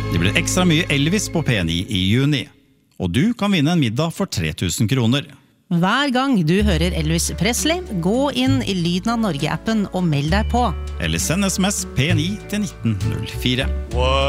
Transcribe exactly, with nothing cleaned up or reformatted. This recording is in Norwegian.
Det blir ekstra mye Elvis på P ni i juni. Og du kan vinne en middag for tre tusen kroner. Hver gang du hører Elvis Presley, gå inn i Lyden av Norge-appen og meld deg på. Eller send sms P ni til nitten null fire.